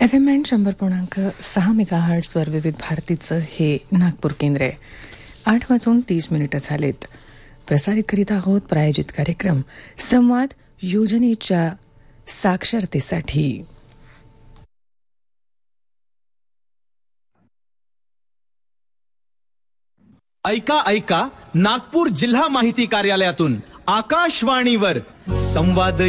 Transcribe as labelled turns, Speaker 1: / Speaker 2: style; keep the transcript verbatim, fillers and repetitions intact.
Speaker 1: F M N शंभर पूर्णांक सहा मेगा हर्ट्सवर विविध भारतीचं हे नागपूर केंद्र आहे. आठ वाजून तीस मिनिटं झालेत. प्रसारित करीत आहोत प्रायोजित कार्यक्रम संवाद योजनेच्या साक्षरतेसाठी.
Speaker 2: ऐका ऐका नागपूर जिल्हा माहिती कार्यालयातून आकाशवाणीवर संवाद